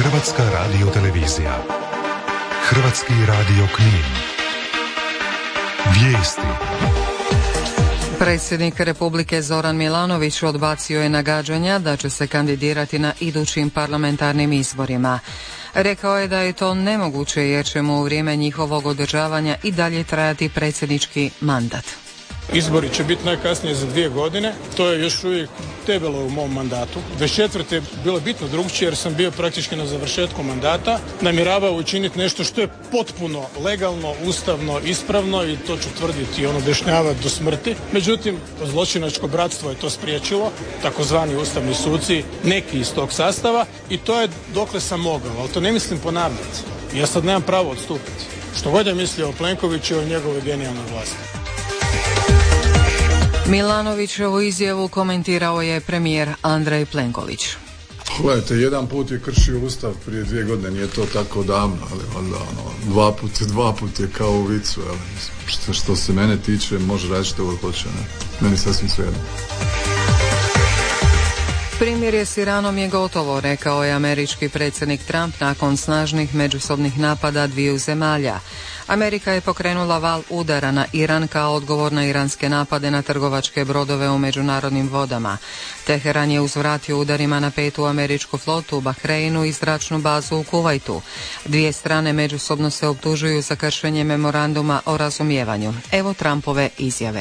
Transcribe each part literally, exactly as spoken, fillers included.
Hrvatska radiotelevizija. Hrvatski radio Knin. Vijesti. Predsjednik Republike Zoran Milanović odbacio je nagađanja da će se kandidirati na idućim parlamentarnim izborima. Rekao je da je to nemoguće jer će mu u vrijeme njihovog održavanja i dalje trajati predsjednički mandat. Izbori će biti najkasnije za dvije godine, to je još uvijek debelo u mom mandatu. dvadeset četvrte je bilo bitno drugčije jer sam bio praktički na završetku mandata. Namjeravao učiniti nešto što je potpuno legalno, ustavno, ispravno i to ću tvrditi i ono objašnjavati do smrti. Međutim, zločinačko bratstvo je to spriječilo, takozvani ustavni suci, neki iz tog sastava i to je dokle sam mogao, ali to ne mislim ponavljati. Ja sad nemam pravo odstupiti. Što god je mislio o Plenkoviću i o njegovoj genijalnoj vlasti. Milanovićevu izjavu komentirao je premijer Andrej Plenković. Gledajte, jedan put je kršio Ustav prije dvije godine, nije to tako davno, ali onda ono, dva put je dva put je kao u vicu, ali što, što se mene tiče, može raditi što god hoće, ne? Meni sasvim svejedno. Primirje s Iranom je gotovo, rekao je američki predsjednik Trump nakon snažnih međusobnih napada dviju zemalja. Amerika je pokrenula val udara na Iran kao odgovor na iranske napade na trgovačke brodove u međunarodnim vodama. Teheran je uzvratio udarima na petu američku flotu u Bahreinu i zračnu bazu u Kuvajtu. Dvije strane međusobno se optužuju za kršenje memoranduma o razumijevanju. Evo Trumpove izjave.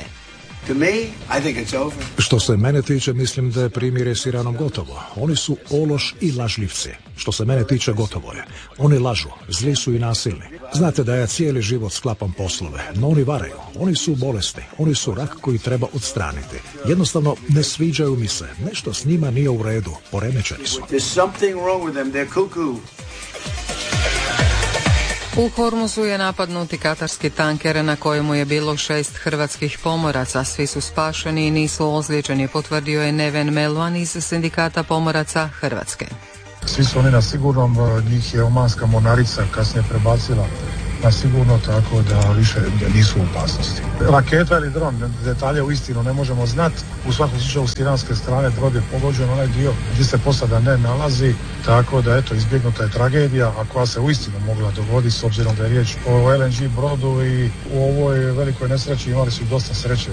Što se mene tiče, mislim da je primirje s Iranom gotovo. Oni su ološ i lažljivci. Što se mene tiče, gotovo je. Oni lažu, zli su i nasilni. Znate da ja cijeli život sklapam poslove, no oni varaju. Oni su bolesni, oni su rak koji treba odstraniti. Jednostavno ne sviđaju mi se. Nešto s njima nije u redu. Poremećeni su. U Hormuzu je napadnuti katarski tanker na kojemu je bilo šest hrvatskih pomoraca. Svi su spašeni i nisu ozlijeđeni, potvrdio je Neven Melvan iz Sindikata pomoraca Hrvatske. Svi su oni na sigurnom, njih je omanska mornarica kasnije prebacila na sigurno, tako da više nisu u opasnosti. Raketa ili dron, detalje u istinu ne možemo znati. U svakom slučaju s iranske strane brod je pogođen onaj dio gdje se posada ne nalazi, tako da eto, izbjegnuta je tragedija, a koja se uistinu mogla dogoditi s obzirom da je riječ o el en ge brodu i u ovoj velikoj nesreći imali su dosta sreće.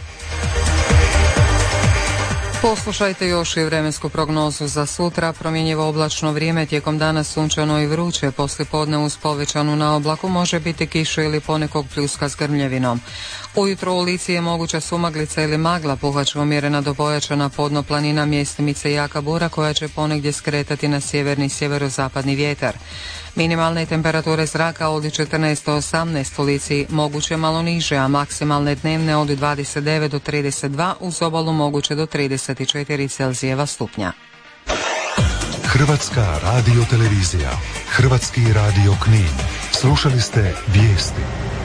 Poslušajte još i vremensku prognozu za sutra. Promjenjivo oblačno vrijeme, tijekom dana sunčano i vruće, poslijepodne uz povećanu na oblaku može biti kiše ili ponekog pljuska s grmljevinom. Ujutro u Lici je moguća sumaglica ili magla, puhač umjerena do pojačana podno planina, mjestimice jaka bura koja će ponegdje skretati na sjeverni sjeverozapadni vjetar. Minimalne temperature zraka od četrnaest do osamnaest u Lici moguće malo niže, a maksimalne dnevne od dvadeset devet do trideset dva, uz obalu moguće do trideset četiri Celzijeva stupnja. Hrvatska radiotelevizija. Hrvatski radio Knin. Slušali ste vijesti.